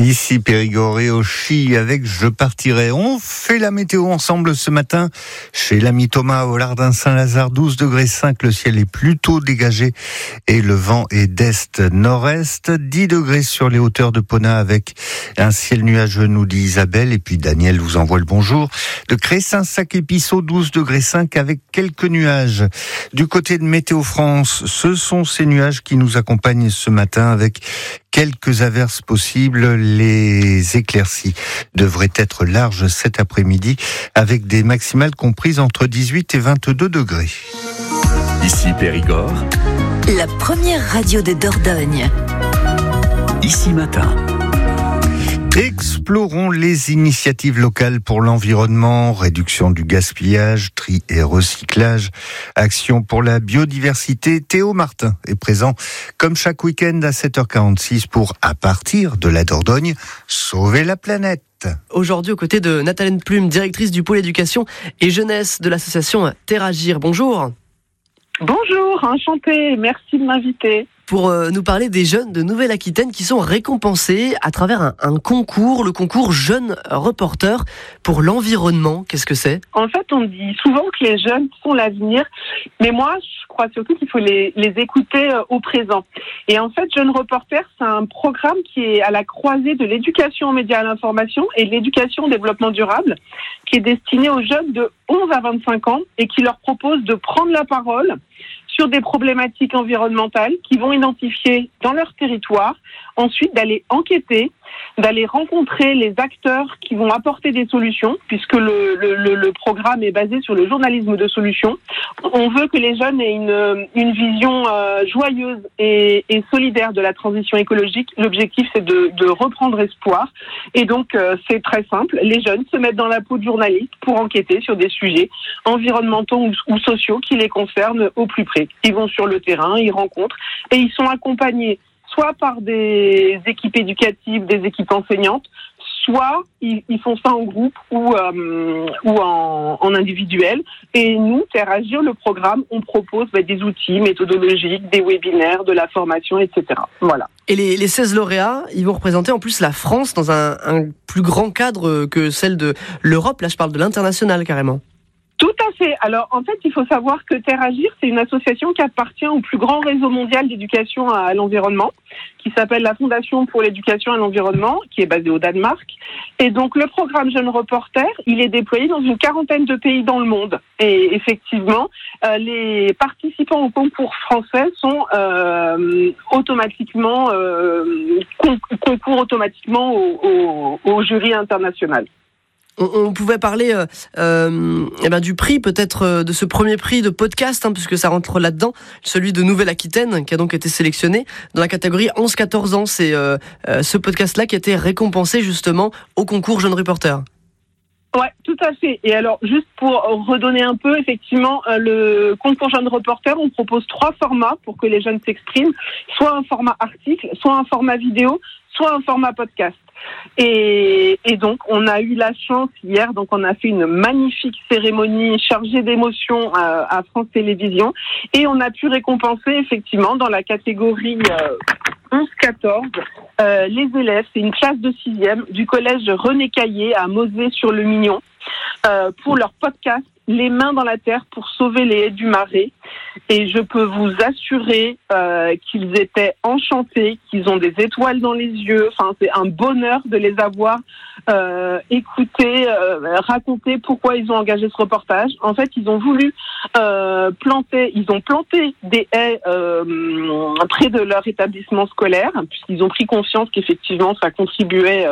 Ici Périgord et Auchy avec Je partirai. On fait la météo ensemble ce matin chez l'ami Thomas au Lardin Saint-Lazare, 12 degrés 5, le ciel est plutôt dégagé et le vent est d'est-nord-est, 10 degrés sur les hauteurs de Pona avec un ciel nuageux, nous dit Isabelle, et puis Daniel vous envoie le bonjour. De Cressin-Sac-Épisseau, 12 degrés 5 avec quelques nuages. Du côté de Météo France, ce sont ces nuages qui nous accompagnent ce matin avec quelques averses possibles. Les éclaircies devraient être larges cet après-midi avec des maximales comprises entre 18 et 22 degrés. Ici Périgord, la première radio de Dordogne. Ici Matin. Explorons les initiatives locales pour l'environnement, réduction du gaspillage, tri et recyclage, action pour la biodiversité. Théo Martin est présent comme chaque week-end à 7h46 pour, à partir de la Dordogne, sauver la planète. Aujourd'hui, aux côtés de Nathalie Plume, directrice du pôle éducation et jeunesse de l'association Terragir. Bonjour. Bonjour, enchantée, merci de m'inviter. Pour nous parler des jeunes de Nouvelle-Aquitaine qui sont récompensés à travers un concours, le concours Jeunes Reporters pour l'environnement. Qu'est-ce que c'est ? En fait, on dit souvent que les jeunes sont l'avenir, mais moi, je crois surtout qu'il faut les écouter au présent. Et en fait, Jeunes Reporters, c'est un programme qui est à la croisée de l'éducation aux médias et à l'information et de l'éducation au développement durable, qui est destiné aux jeunes de 11 à 25 ans et qui leur propose de prendre la parole sur des problématiques environnementales qu'ils vont identifier dans leur territoire, ensuite d'aller enquêter, d'aller rencontrer les acteurs qui vont apporter des solutions, puisque le programme est basé sur le journalisme de solutions. On veut que les jeunes aient une vision joyeuse et solidaire de la transition écologique. L'objectif, c'est de reprendre espoir. Et donc, c'est très simple. Les jeunes se mettent dans la peau de journalistes pour enquêter sur des sujets environnementaux ou sociaux qui les concernent au plus près. Ils vont sur le terrain, ils rencontrent et ils sont accompagnés soit par des équipes éducatives, des équipes enseignantes, soit ils font ça en groupe ou en individuel. Et nous, Terragir, le programme, on propose des outils méthodologiques, des webinaires, de la formation, etc. Voilà. Et les 16 lauréats, ils vont représenter en plus la France dans un plus grand cadre que celle de l'Europe. Là, je parle de l'international carrément. Tout à fait. Alors, en fait, il faut savoir que Terragir, c'est une association qui appartient au plus grand réseau mondial d'éducation à l'environnement, qui s'appelle la Fondation pour l'éducation à l'environnement, qui est basée au Danemark. Et donc, le programme Jeunes Reporters, il est déployé dans une quarantaine de pays dans le monde. Et effectivement, les participants au concours français sont automatiquement, concourent automatiquement au jury international. On pouvait parler du prix, peut-être de ce premier prix de podcast, puisque ça rentre là-dedans, celui de Nouvelle-Aquitaine, qui a donc été sélectionné dans la catégorie 11-14 ans. C'est ce podcast-là qui a été récompensé justement au concours Jeunes Reporters. Ouais, tout à fait. Et alors, juste pour redonner un peu, effectivement, le concours Jeunes Reporters, on propose 3 formats pour que les jeunes s'expriment, soit un format article, soit un format vidéo, soit un format podcast. Et donc, on a eu la chance hier, donc on a fait une magnifique cérémonie chargée d'émotions à France Télévisions et on a pu récompenser effectivement dans la catégorie 11-14 les élèves, c'est une classe de 6e du collège René Caillé à Mosée-sur-le-Mignon pour leur podcast Les mains dans la terre pour sauver les haies du Marais. Et je peux vous assurer qu'ils étaient enchantés, qu'ils ont des étoiles dans les yeux. Enfin, c'est un bonheur de les avoir écoutés, raconter pourquoi ils ont engagé ce reportage. En fait, ils ont voulu planter des haies près de leur établissement scolaire, puisqu'ils ont pris conscience qu'effectivement, ça contribuait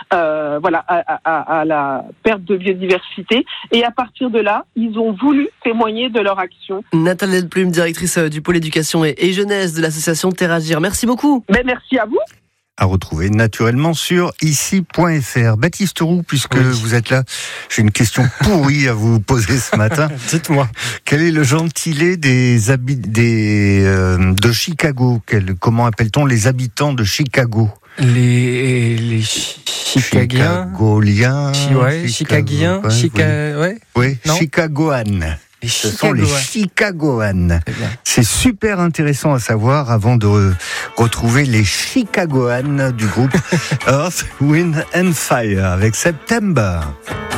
à la perte de biodiversité. Et à partir de là, ils ont voulu témoigner de leur action. Nathalie Plume, directrice du pôle éducation et jeunesse de l'association Terragir. Merci beaucoup. Merci à vous. À retrouver naturellement sur ici.fr. Baptiste Roux, puisque vous êtes là, j'ai une question pourrie à vous poser ce matin. Dites-moi. Quel est le gentilé de Chicago ? Comment appelle-t-on les habitants de Chicago ? Les Chicagoliens. Chicagoliens. Chicagiens. Oui, Chicagoan. Ce sont les Chicagoans. Très bien. C'est super intéressant à savoir avant de retrouver les Chicagoans du groupe Earth, Wind and Fire avec September.